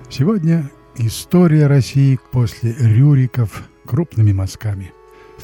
Сегодня история России после Рюриков крупными мазками. В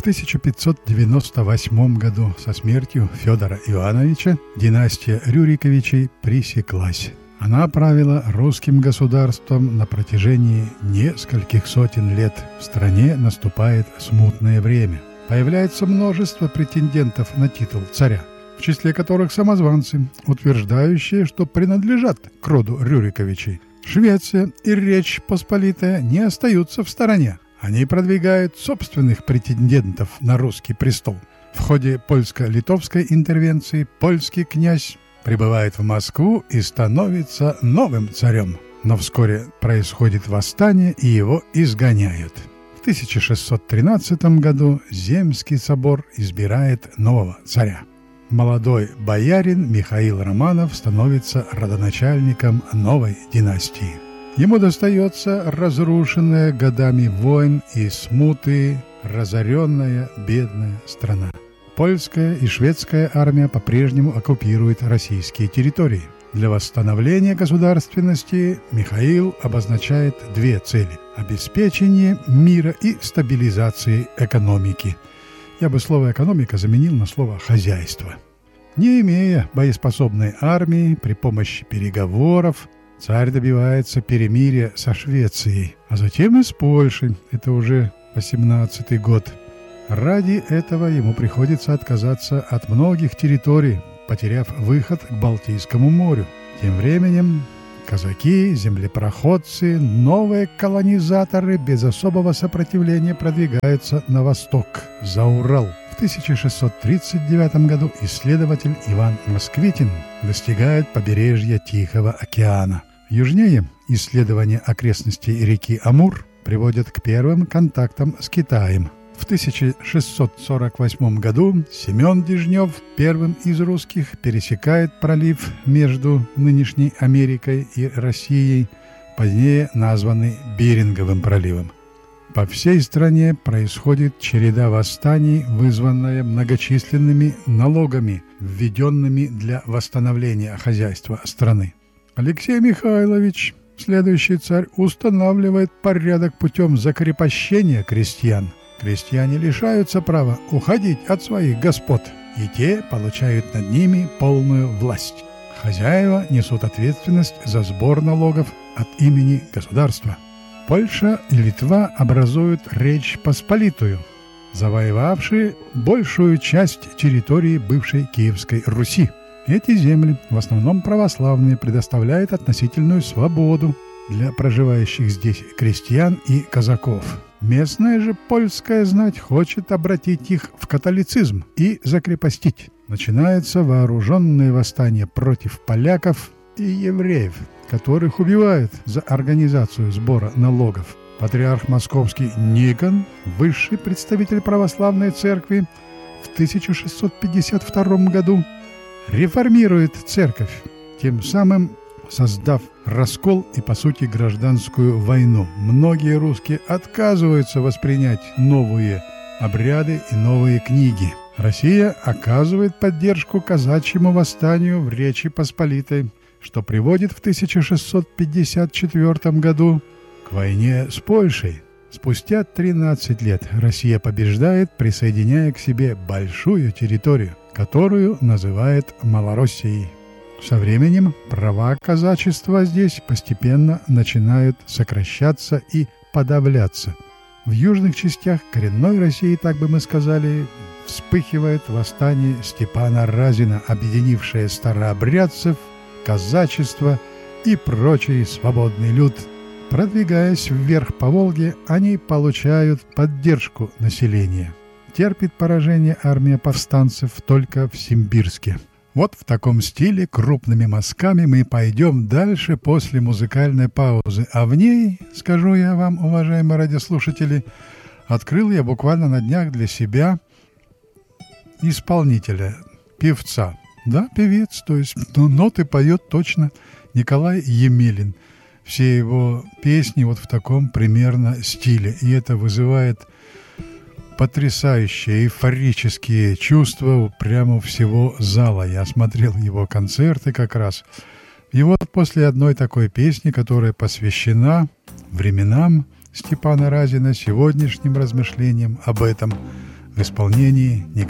1598 году со смертью Федора Ивановича династия Рюриковичей пресеклась. Она правила русским государством на протяжении нескольких сотен лет. В стране наступает смутное время. Появляется множество претендентов на титул царя, в числе которых самозванцы, утверждающие, что принадлежат к роду Рюриковичей. Швеция и Речь Посполитая не остаются в стороне. Они продвигают собственных претендентов на русский престол. В ходе польско-литовской интервенции польский князь прибывает в Москву и становится новым царем. Но вскоре происходит восстание, и его изгоняют. В 1613 году Земский собор избирает нового царя. Молодой боярин Михаил Романов становится родоначальником новой династии. Ему достается разрушенная годами войн и смуты, разоренная бедная страна. Польская и шведская армия по-прежнему оккупируют российские территории. Для восстановления государственности Михаил обозначает две цели – обеспечение мира и стабилизации экономики. Я бы слово «экономика» заменил на слово «хозяйство». Не имея боеспособной армии, при помощи переговоров царь добивается перемирия со Швецией, а затем и с Польшей. Это уже 18-й год. Ради этого ему приходится отказаться от многих территорий, потеряв выход к Балтийскому морю. Тем временем казаки, землепроходцы, новые колонизаторы без особого сопротивления продвигаются на восток, за Урал. В 1639 году исследователь Иван Москвитин достигает побережья Тихого океана. Южнее исследования окрестностей реки Амур приводят к первым контактам с Китаем. В 1648 году Семен Дежнев, первым из русских, пересекает пролив между нынешней Америкой и Россией, позднее названный Беринговым проливом. По всей стране происходит череда восстаний, вызванная многочисленными налогами, введенными для восстановления хозяйства страны. Алексей Михайлович, следующий царь, устанавливает порядок путем закрепощения крестьян. Крестьяне лишаются права уходить от своих господ, и те получают над ними полную власть. Хозяева несут ответственность за сбор налогов от имени государства. Польша и Литва образуют Речь Посполитую, завоевавшие большую часть территории бывшей Киевской Руси. Эти земли, в основном православные, предоставляют относительную свободу для проживающих здесь крестьян и казаков. Местная же польская знать хочет обратить их в католицизм и закрепостить. Начинается вооруженное восстание против поляков и евреев, которых убивают за организацию сбора налогов. Патриарх московский Никон, высший представитель православной церкви, в 1652 году реформирует церковь, тем самым создав раскол и, по сути, гражданскую войну. Многие русские отказываются воспринять новые обряды и новые книги. Россия оказывает поддержку казачьему восстанию в Речи Посполитой, что приводит в 1654 году к войне с Польшей. Спустя 13 лет Россия побеждает, присоединяя к себе большую территорию, которую называет Малороссией. Со временем права казачества здесь постепенно начинают сокращаться и подавляться. В южных частях коренной России, так бы мы сказали, вспыхивает восстание Степана Разина, объединившее старообрядцев, казачество и прочий свободный люд. Продвигаясь вверх по Волге, они получают поддержку населения. Терпит поражение армия повстанцев только в Симбирске. Вот в таком стиле, крупными мазками, мы пойдем дальше после музыкальной паузы. А в ней, скажу я вам, уважаемые радиослушатели, открыл я буквально на днях для себя исполнителя, певца. Да, певец, то есть ноты поет точно Николай Емелин. Все его песни вот в таком примерно стиле. И это вызывает потрясающие эйфорические чувства прямо у всего зала. Я смотрел его концерты как раз. И вот после одной такой песни, которая посвящена временам Степана Разина, сегодняшним размышлениям об этом в исполнении Николая